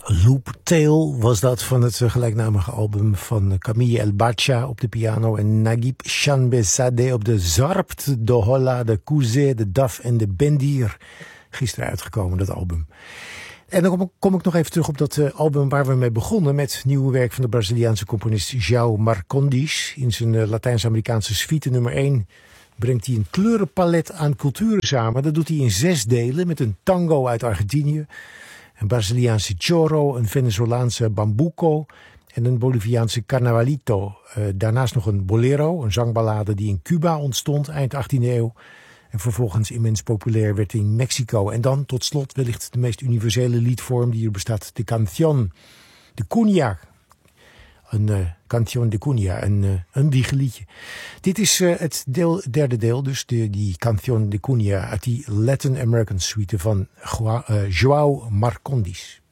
Loop Tale was dat van het gelijknamige album van Camille El Bacha op de piano en Naguib Chanbezadeh op de zarpt, de holla, de kouzé, de daf en de bendir. Gisteren uitgekomen, dat album. En dan kom ik nog even terug op dat album waar we mee begonnen met nieuwe werk van de Braziliaanse componist João Marcondes. In zijn Latijns-Amerikaanse suite nummer 1 brengt hij een kleurenpalet aan culturen samen. Dat doet hij in 6 delen met een tango uit Argentinië, een Braziliaanse choro, een Venezolaanse bambuco en een Boliviaanse carnavalito. Daarnaast nog een bolero, een zangballade die in Cuba ontstond eind 18e eeuw. En vervolgens immens populair werd in Mexico. En dan tot slot wellicht de meest universele liedvorm die er bestaat. De canción de cuña. Een canción de cuña, een wiegeliedje. Dit is het derde deel, dus die canción de cuña uit die Latin American suite van João Marcondes.